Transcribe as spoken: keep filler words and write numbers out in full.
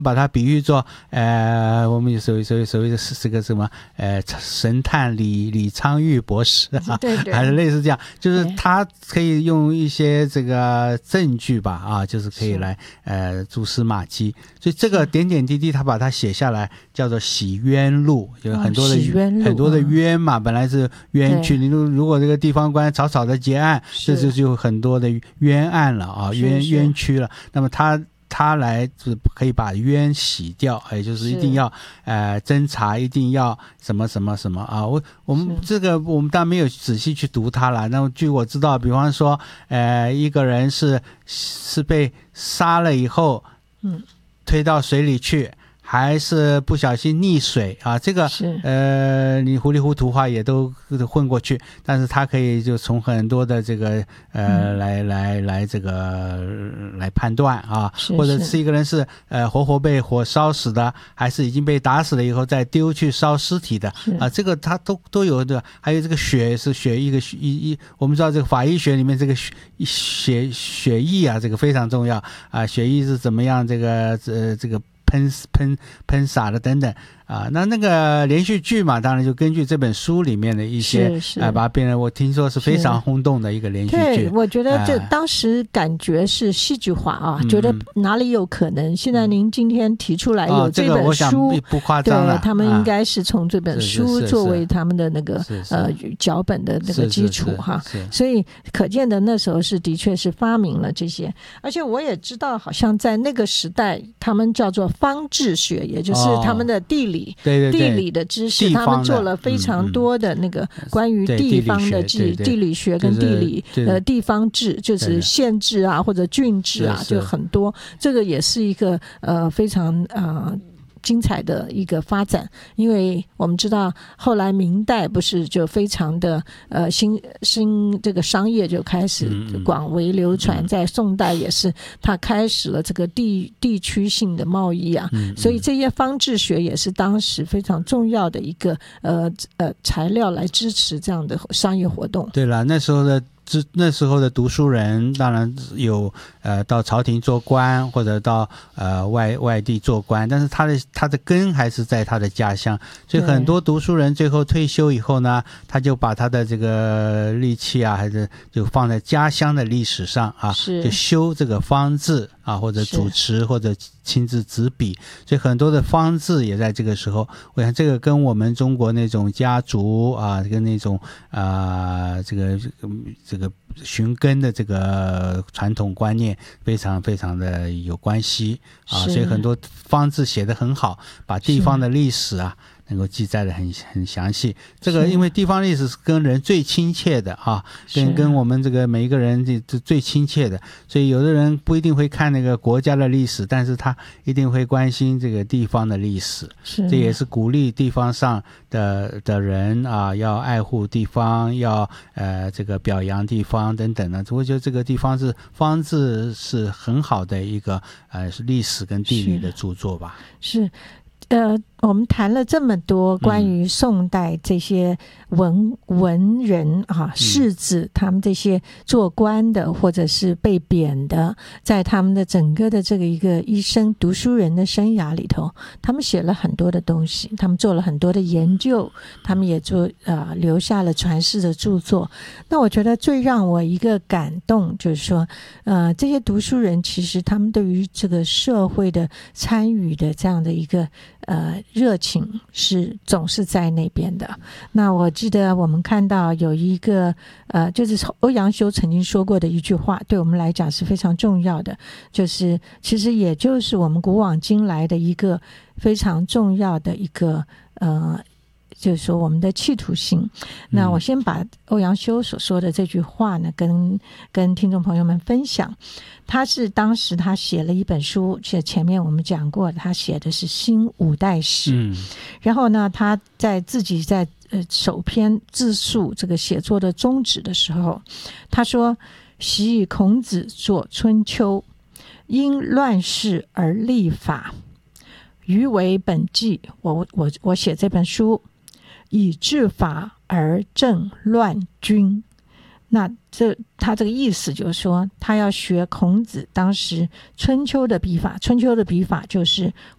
把它比喻作呃，我们所谓所谓所谓的是这个什么呃神探李李昌钰博士啊， 对对， 还是类似这样，就是他可以用一些这个证据吧啊，就是可以来呃蛛丝马迹，所以这个点点滴滴他把它写下来，叫做洗冤录，有很多的、哦、很多的冤嘛，本来是冤屈，你如果这个地方官草草的结案，这就就有很多的冤案了啊，冤冤屈了，那么他。他来可以把冤洗掉，也就是一定要呃侦查，一定要什么什么什么啊！我我们这个我们当然没有仔细去读它了。那么据我知道，比方说，呃，一个人是是被杀了以后，嗯，推到水里去。还是不小心溺水啊，这个呃你糊里糊涂话也都混过去，但是他可以就从很多的这个呃、嗯、来来来这个来判断啊， 是是或者是一个人是呃活活被火烧死的，还是已经被打死了以后再丢去烧尸体的啊，这个他都都有的。还有这个血是血一个一一，我们知道这个法医学里面这个血血血液啊，这个非常重要啊，血液是怎么样这个呃这个。喷喷喷洒的等等啊，那那个连续剧嘛，当然就根据这本书里面的一些啊、呃，把它变成我听说是非常轰动的一个连续剧。 对，我觉得这当时感觉是戏剧化啊，嗯、觉得哪里有可能？现在您今天提出来有这本书， 哦这个、不夸张了， 对，他们应该是从这本书作为他们的那个是是是呃脚本的那个基础哈，所以可见的那时候是的确是发明了这些，而且我也知道，好像在那个时代，他们叫做方志学，也就是他们的地理。 哦、对对对， 地理的知识，他们做了非常多的那个关于地方的地、嗯、地理学跟地理呃地方志，就是县志啊或者郡志啊，就很多。这个也是一个呃非常呃。精彩的一个发展，因为我们知道后来明代不是就非常的呃新新这个商业就开始广为流传，嗯、在宋代也是它开始了这个地地区性的贸易啊，嗯、所以这些方志学也是当时非常重要的一个呃呃材料来支持这样的商业活动。 对了，那时候的。那时候的读书人当然有呃到朝廷做官，或者到呃外外地做官，但是他的他的根还是在他的家乡，所以很多读书人最后退休以后呢，他就把他的这个力气啊，还是就放在家乡的历史上啊，就修这个方志啊，或者主持或者亲自执笔，所以很多的方志也在这个时候。我想这个跟我们中国那种家族啊，跟那种啊、呃、这个这个寻根的这个传统观念非常非常的有关系啊，所以很多方志写得很好，把地方的历史啊能够记载的很很详细。这个因为地方历史是跟人最亲切的啊，跟跟我们这个每一个人这最亲切的，所以有的人不一定会看那个国家的历史，但是他一定会关心这个地方的历史。这也是鼓励地方上的的人啊，要爱护地方，要呃这个表扬地方等等的。我觉得这个地方是方志是很好的一个呃是历史跟地理的著作吧。 是。是呃，我们谈了这么多关于宋代这些文、嗯、文人啊、士子，他们这些做官的或者是被贬的，在他们的整个的这个一个一生读书人的生涯里头，他们写了很多的东西，他们做了很多的研究，他们也做呃留下了传世的著作。那我觉得最让我一个感动就是说，呃，这些读书人其实他们对于这个社会的参与的这样的一个呃，热情是总是在那边的。那我记得我们看到有一个呃，就是欧阳修曾经说过的一句话，对我们来讲是非常重要的，就是其实也就是我们古往今来的一个非常重要的一个呃。就是说我们的企图心。那我先把欧阳修所说的这句话呢，跟跟听众朋友们分享。他是当时他写了一本书，前面我们讲过，他写的是新五代史。嗯、然后呢，他在自己在呃首篇自述这个写作的宗旨的时候，他说：“昔以孔子作春秋，因乱世而立法，余为本纪。我我我写这本书。”以治法而正乱军。那这他这个意思就是说，他要学孔子当时春秋的笔法。春秋的笔法就是